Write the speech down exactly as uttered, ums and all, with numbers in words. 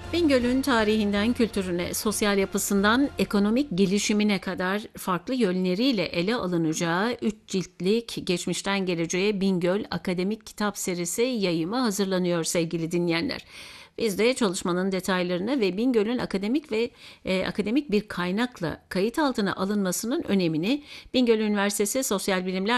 Bingöl'ün tarihinden kültürüne, sosyal yapısından ekonomik gelişimine kadar farklı yönleriyle ele alınacağı üç ciltlik Geçmişten Geleceğe Bingöl Akademik Kitap serisi yayımı hazırlanıyor sevgili dinleyenler. Biz de çalışmanın detaylarını ve Bingöl'ün akademik ve e, akademik bir kaynakla kayıt altına alınmasının önemini Bingöl Üniversitesi Sosyal Bilimler